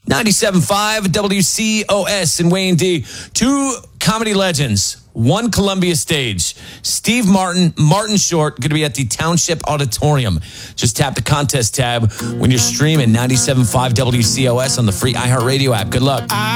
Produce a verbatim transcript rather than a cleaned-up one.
ninety-seven point five W C O S in Wayne D. Two comedy legends, one Columbia stage. Steve Martin, Martin Short, going to be at the Township Auditorium. Just tap the contest tab when you're streaming ninety-seven point five W C O S on the free iHeartRadio app. Good luck.